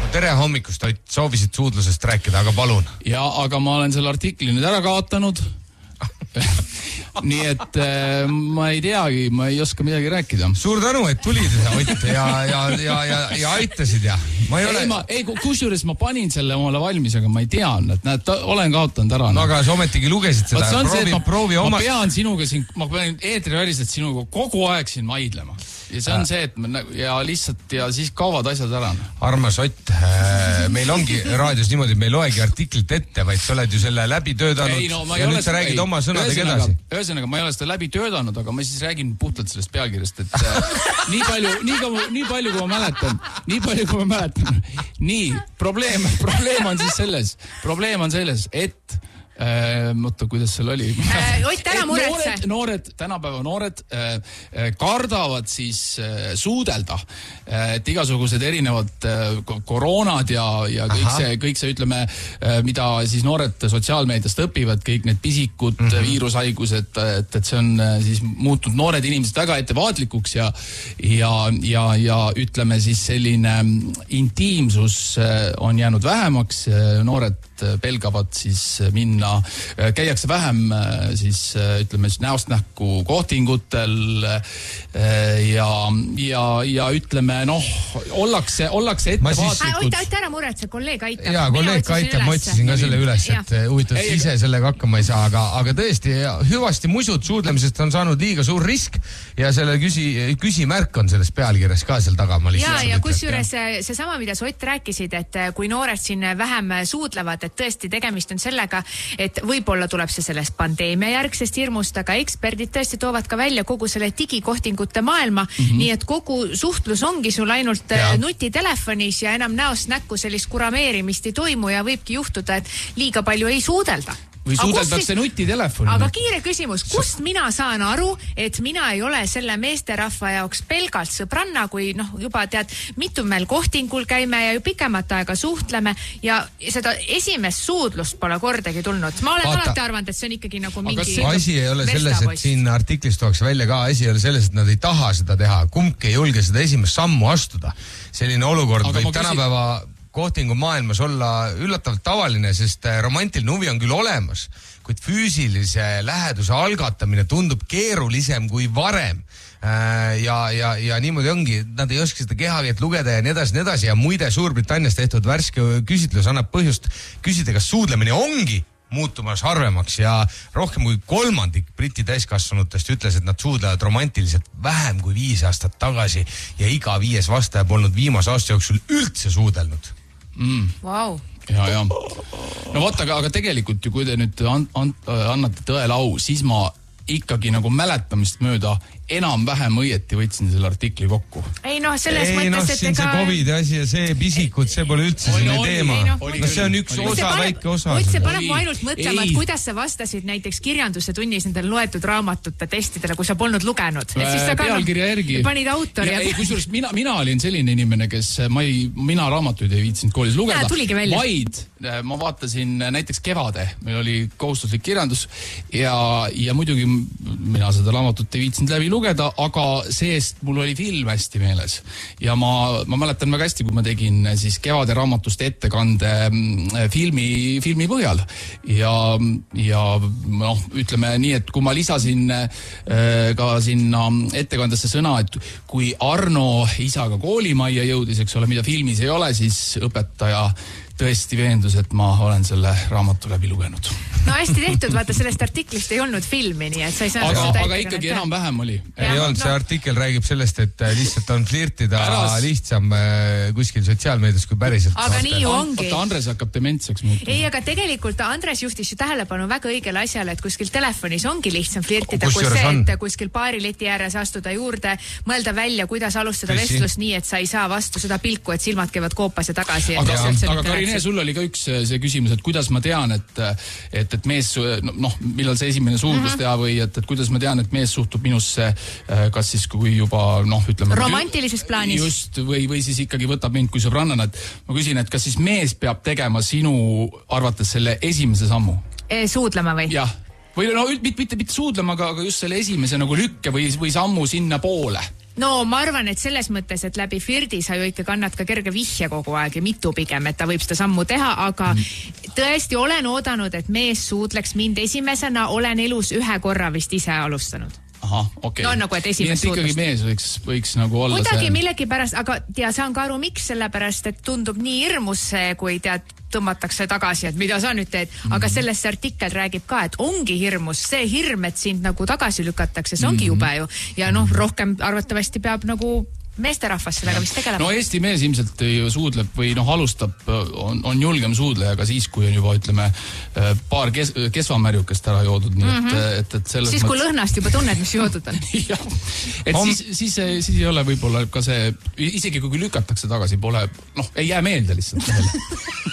tere hommikust, Ott, soovisid suudlusest rääkida, aga palun. Ja, aga ma olen selle artikli nüüd ära kaotanud. Nii et ma ei teagi, ma ei oska midagi rääkida. Suur tänu, et tulid, Ott, ja aitasid ja. Ma ei ole... kusjuures ma panin selle omale valmis, aga ma ei tean, et näed, olen kaotanud ära. No aga sa ometigi lugesid seda. Ma pean sinuga siin, ma pean eetriväliselt sinuga kogu aeg siin maidlema. Ja see on see, et ja lihtsalt ja siis kaovad asjad ära. Armas Ott, meil ongi raadios niimoodi, et me ei loegi artiklit ette, vaid sa oled ju selle läbi töödanud ja nüüd sa räägid oma sõnadega edasi. Ühesõnaga, ma ei ole seda läbi töötanud, aga ma siis räägin puhtalt sellest pealkirjast, et nii palju, kui ma mäletan. Nii, probleem on selles, et mõtta, kuidas seal oli. Ott, ära muretse. Tänapäeva noored kardavad siis suudelda, et igasugused erinevad koroonad ja kõik see, ütleme, mida siis noored sotsiaalmeediast õpivad, kõik need pisikud, viirushaigused, et see on siis muutunud noored inimesed väga ettevaatlikuks ja ütleme siis selline intiimsus on jäänud vähemaks, noored pelgavad siis minna, käiakse vähem siis ütleme näost nähku kohtingutel ja ütleme ollakse ettevaatlikud. Ott, ära muretse, kolleeg aitab. Jaa, kolleeg aitab, ma otsisin ka selle üles, et huvitav, ise sellega hakkama ei saa, aga tõesti hüvasti musud suudlemisest on saanud liiga suur risk ja selle küsimärk on selles pealkirjas ka seal taga. Ja kusjuures see sama, mida sa Ott rääkisid, et kui noored siin vähem suudlevad, et tõesti tegemist on sellega, et võib-olla tuleb see sellest pandeemia järgsest hirmust, aga eksperdid tõesti toovad ka välja kogu selle digikohtingute maailma, nii et kogu suhtlus ongi sul ainult nutitelefonis ja enam näost näkku sellist kurameerimist ei toimu ja võibki juhtuda, et liiga palju ei suudelda. Või suudeldakse nutitelefoni. Aga kiire küsimus, kust mina saan aru, et mina ei ole selle meesterahva jaoks pelgalt sõbranna, kui juba tead, mitu meil kohtingul käime ja ju pikemat aega suhtleme ja seda esimest suudlust pole kordagi tulnud. Ma olen alati arvanud, et see on ikkagi nagu mingi... Asi ei ole selles, et siin artiklis tuuakse välja ka, asi ei ole selles, et nad ei taha seda teha. Kumbki ei julge seda esimest sammu astuda. Selline olukord võib tänapäeva kohtingu maailmas olla üllatavalt tavaline, sest romantiline huvi on küll olemas, kuid füüsilise läheduse algatamine tundub keerulisem kui varem. Ja niimoodi ongi, nad ei oska seda kehakeelt lugeda ja nii edasi ja muide Suurbritannias tehtud värske küsitlus annab põhjust küsida, kas suudlemine ongi muutumas harvemaks ja rohkem kui 3% Briti täiskasvanutest ütles, et nad suudlevad romantiliselt vähem kui 5 aastat tagasi ja iga 5 vastaja polnud viimase aasta jooksul üldse suudelnud. Wow. Ja. No vaata, aga tegelikult ju, kui te nüüd annate tõele au, siis ma ikkagi nagu mäletamist mööda enam-vähem õieti võtsin selle artikli kokku. Selles mõttes, et siin see COVID asi ja see pisikud, see pole üldse selline teema. See on üks osa, väike osa. See paneb mu ainult mõtlema, et kuidas sa vastasid näiteks kirjanduse tunnis nendel loetud raamatute testidele, kui sa polnud lugenud. Pealkirja järgi. Panid autori. Kusjuures mina olin selline inimene, kes mina raamatuid ei viitsinud koolis lugeda. Vaid ma vaatasin näiteks Kevade. Meil oli kohustuslik kirjandus ja muidugi mina seda raamatut ei viitsinud läbi lugeda, aga seest mul oli film hästi meeles. Ja ma mäletan väga hästi, kui ma tegin siis Kevade raamatust ettekande filmi põhjal. Ja ütleme nii, et kui ma lisasin ka sinna ettekandesse sõna, et kui Arno isaga koolimajja jõudis, eks ole, mida filmis ei ole, siis õpetaja tõesti veendus, et ma olen selle raamatu läbi lugenud. No hästi tehtud, vaata sellest artiklist ei olnud filmi, nii et sa ei saa aga ikkagi enam-vähem oli. Ei olnud, see artikkel räägib sellest, et lihtsalt on flirtida lihtsam kuskil sotsiaalmeedias kui päriselt. Aga nii ju ongi. Andres hakkab dementseks muutuma. Ei, aga tegelikult Andres juhtis ju tähelepanu väga õigele asjale, et kuskil telefonis ongi lihtsam flirtida kui see, et kuskil baarileti ääres astuda juurde, mõelda välja, kuidas alustada vestlust nii, et sa ei saa vastu seda pilku, et silmad käivad koopas ja tagasi. Aga Karine, sul oli ka üks see küsimus, et kuidas ma tean, et mees, millal see esimene suudlus teha või et kuidas ma tean, et mees suhtub minusse, kas siis kui juba, ütleme... Romantilises plaanis. Just, või siis ikkagi võtab mind kui sõbrannana, et ma küsin, et kas siis mees peab tegema sinu arvates selle esimese sammu? Suudlema või? Jah. Või mitte suudlema, aga just selle esimese nagu lükke või sammu sinna poole. no ma arvan, et selles mõttes, et läbi flirdi sa ju ikka kannad ka kerge vihje kogu aeg ja mitu pigem, et ta võib seda sammu teha, aga tõesti olen oodanud, et mees suudleks mind esimesena, olen elus ühe korra vist ise alustanud. Aha, okei. No nagu, et esimest suudlust. Nii et ikkagi mees võiks nagu olla kuidagi see... millegipärast, aga saan ka aru, miks, sellepärast, et tundub nii hirmus see, kui tõmmatakse tagasi, et mida sa nüüd teed. Aga sellest see artikkel räägib ka, et ongi hirmus. See hirm, et sind nagu tagasi lükatakse, see ongi jube ju. Ja rohkem arvatavasti peab nagu meesterahvas sellega vist tegelema. No Eesti mees ilmselt suudleb või alustab, on julgem suudleja ka siis, kui on juba, ütleme, paar kesvamärjukest ära joodud. Nii et selles siis, kui lõhnast juba tunned, mis joodud on. Et siis ei ole võib-olla ka see, isegi kui lükatakse tagasi, pole, ei jää meelde lihtsalt.